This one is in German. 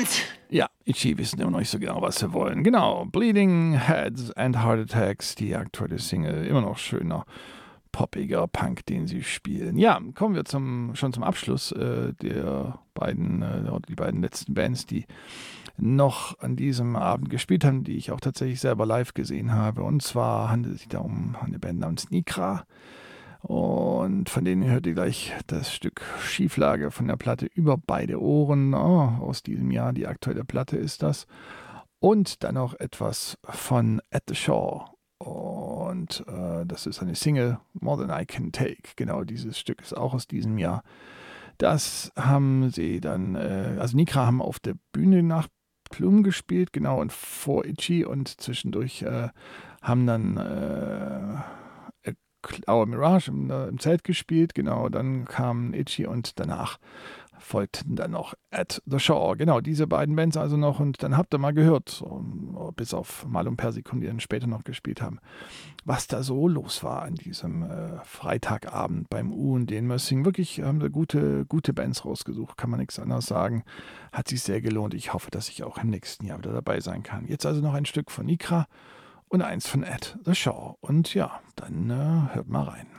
Ja, Itchy wissen immer noch nicht so genau, was sie wollen. Genau, Bleeding Heads and Heart Attacks, die aktuelle Single, immer noch schöner, poppiger Punk, den sie spielen. Ja, kommen wir schon zum Abschluss die beiden letzten Bands, die noch an diesem Abend gespielt haben, die ich auch tatsächlich selber live gesehen habe. Und zwar handelt es sich da um eine Band namens Nikra. Und von denen hört ihr gleich das Stück Schieflage von der Platte Über beide Ohren aus diesem Jahr. Die aktuelle Platte ist das. Und dann noch etwas von At the Shore. Und das ist eine Single, More Than I Can Take. Genau, dieses Stück ist auch aus diesem Jahr. Das haben sie dann, also Nikra haben auf der Bühne nach Plum gespielt, genau, und vor Itchy, und zwischendurch haben dann Our Mirage im Zelt gespielt, genau, dann kam Itchy und danach folgten dann noch At the Shore, genau, diese beiden Bands also noch, und dann habt ihr mal gehört, so, bis auf Malum Persicum, die dann später noch gespielt haben, was da so los war an diesem Freitagabend beim U&D in Mössing. Wirklich haben sie gute Bands rausgesucht, kann man nichts anderes sagen, hat sich sehr gelohnt. Ich hoffe, dass ich auch im nächsten Jahr wieder dabei sein kann. Jetzt also noch ein Stück von Nikra und eins von At the Shore. Und ja, dann hört mal rein.